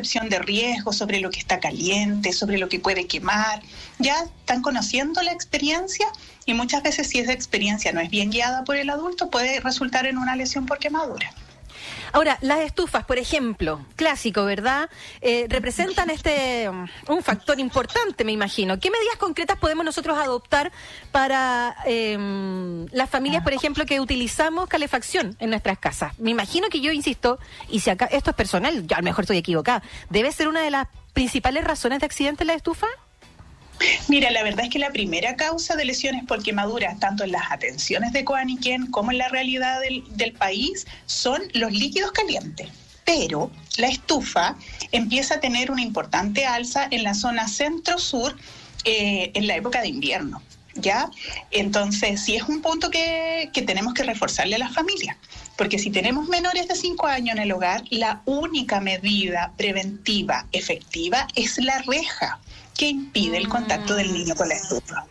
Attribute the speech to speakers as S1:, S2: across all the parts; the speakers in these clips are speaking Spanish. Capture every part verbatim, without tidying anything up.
S1: percepción de riesgo, sobre lo que está caliente, sobre lo que puede quemar. Ya están conociendo la experiencia y muchas veces si esa experiencia no es bien guiada por el adulto puede resultar en una lesión por quemadura.
S2: Ahora, las estufas, por ejemplo, clásico, ¿verdad? Eh, representan este um, un factor importante, me imagino. ¿Qué medidas concretas podemos nosotros adoptar para eh, las familias, por ejemplo, que utilizamos calefacción en nuestras casas? Me imagino que yo insisto, y si acá esto es personal, yo a lo mejor estoy equivocada, ¿debe ser una de las principales razones de accidente en la estufa?
S1: Mira, la verdad es que la primera causa de lesiones por quemaduras, tanto en las atenciones de Coaniquén como en la realidad del, del país, son los líquidos calientes. Pero la estufa empieza a tener una importante alza en la zona centro-sur eh, en la época de invierno, ¿ya? Entonces, sí es un punto que, que tenemos que reforzarle a las familias. Porque si tenemos menores de cinco años en el hogar, la única medida preventiva efectiva es la reja, que impide el contacto del niño con la estufa.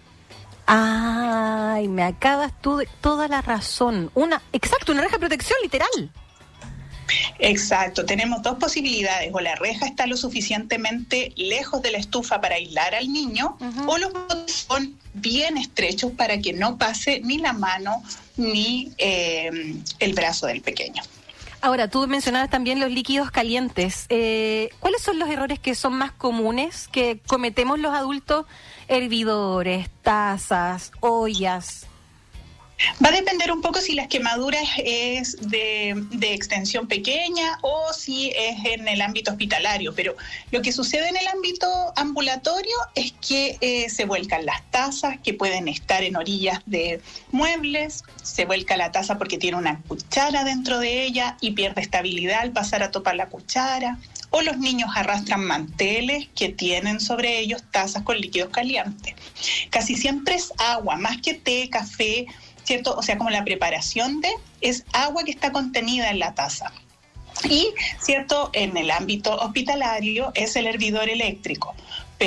S2: Ay, me acabas tú de toda la razón. Una, exacto, una reja de protección literal.
S1: Exacto, tenemos dos posibilidades: o la reja está lo suficientemente lejos de la estufa para aislar al niño, uh-huh. o los botones son bien estrechos para que no pase ni la mano ni eh, el brazo del pequeño.
S2: Ahora, tú mencionabas también los líquidos calientes. Eh, ¿Cuáles son los errores que son más comunes que cometemos los adultos? Hervidores, tazas, ollas.
S1: Va a depender un poco si las quemaduras es de, de extensión pequeña o si es en el ámbito hospitalario, pero lo que sucede en el ámbito ambulatorio es que eh, se vuelcan las tazas que pueden estar en orillas de muebles, se vuelca la taza porque tiene una cuchara dentro de ella y pierde estabilidad al pasar a topar la cuchara, o los niños arrastran manteles que tienen sobre ellos tazas con líquidos calientes. Casi siempre es agua, más que té, café, ¿cierto? O sea, como la preparación de, es agua que está contenida en la taza. Y, ¿cierto? En el ámbito hospitalario es el hervidor eléctrico,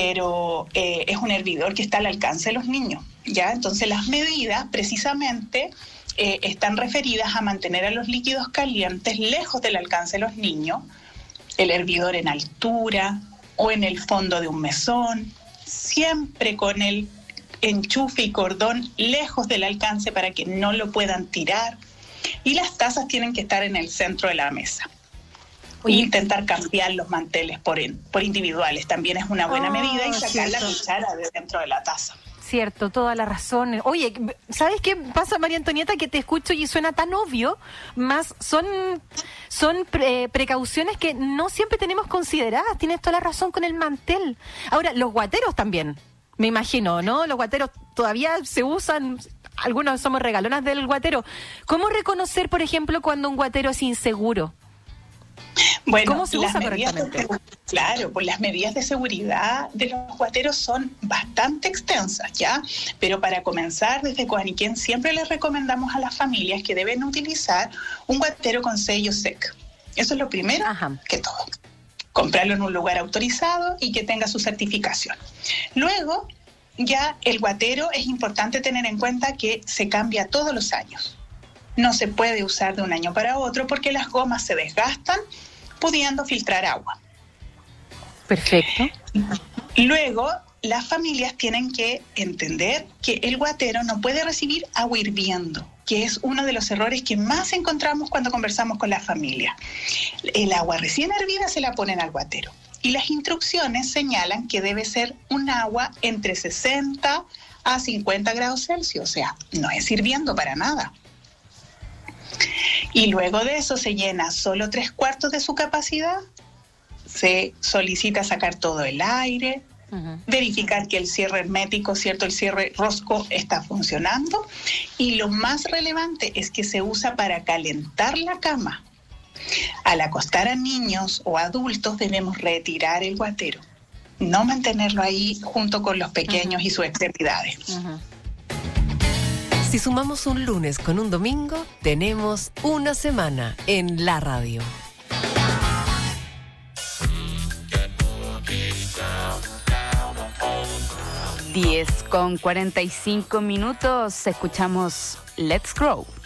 S1: pero eh, es un hervidor que está al alcance de los niños, ¿ya? Entonces las medidas precisamente eh, están referidas a mantener a los líquidos calientes lejos del alcance de los niños, el hervidor en altura o en el fondo de un mesón, siempre con el enchufe y cordón lejos del alcance para que no lo puedan tirar, y las tazas tienen que estar en el centro de la mesa. Oye, y intentar cambiar los manteles por, in, por individuales también es una buena oh, medida, y sacar cierto. La cuchara de dentro de la taza.
S2: Cierto, toda la razón. Oye, ¿sabes qué pasa, María Antonieta? Que te escucho y suena tan obvio, más son, son pre- precauciones que no siempre tenemos consideradas. Tienes toda la razón con el mantel. Ahora, los guateros también. Me imagino, ¿no? Los guateros todavía se usan, algunos somos regalonas del guatero. ¿Cómo reconocer, por ejemplo, cuando un guatero es inseguro?
S1: Bueno,
S2: ¿cómo se usa correctamente?
S1: De, claro, pues las medidas de seguridad de los guateros son bastante extensas, ¿ya? Pero para comenzar, desde Coaniquén siempre les recomendamos a las familias que deben utilizar un guatero con sello S E C. Eso es lo primero Ajá. que todo. Comprarlo en un lugar autorizado y que tenga su certificación. Luego, ya el guatero es importante tener en cuenta que se cambia todos los años. No se puede usar de un año para otro porque las gomas se desgastan, pudiendo filtrar agua.
S2: Perfecto.
S1: Luego, las familias tienen que entender que el guatero no puede recibir agua hirviendo, que es uno de los errores que más encontramos cuando conversamos con la familia. El agua recién hervida se la ponen al guatero. Y las instrucciones señalan que debe ser un agua entre sesenta a cincuenta grados Celsius, o sea, no es hirviendo para nada. Y luego de eso se llena solo tres cuartos de su capacidad, se solicita sacar todo el aire, uh-huh. verificar que el cierre hermético, cierto, el cierre rosco está funcionando, y lo más relevante es que se usa para calentar la cama. Al acostar a niños o adultos debemos retirar el guatero, no mantenerlo ahí junto con los pequeños uh-huh. y sus extremidades.
S3: Uh-huh. Si sumamos un lunes con un domingo, tenemos una semana en la radio.
S4: diez con cuarenta y cinco minutos, escuchamos Let's Grow.